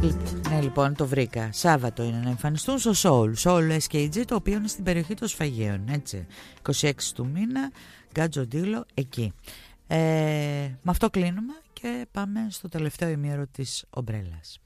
Ναι, λοιπόν, το βρήκα. Σάββατο είναι να εμφανιστούν στο Soul SKG, το οποίο είναι στην περιοχή των Σφαγείων, έτσι. 26 του μήνα, Γκατζοντήλο, εκεί. Με αυτό κλείνουμε και πάμε στο τελευταίο ημίωρο της ομπρέλας.